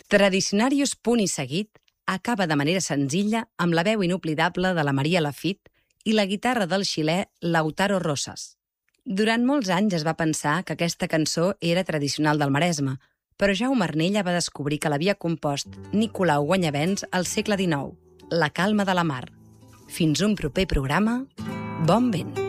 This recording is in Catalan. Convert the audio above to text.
Tradicionarius Punt i Seguit acaba de manera senzilla amb la veu inoblidable de la Maria Lafitte i la guitarra del xilè Lautaro Rosas. Durant molts anys es va pensar que aquesta cançó era tradicional del Maresme, però Jaume Arnella va descobrir que l'havia compost Nicolau Guanyavents al segle XIX, La calma de la mar. Fins un proper programa, bon vent.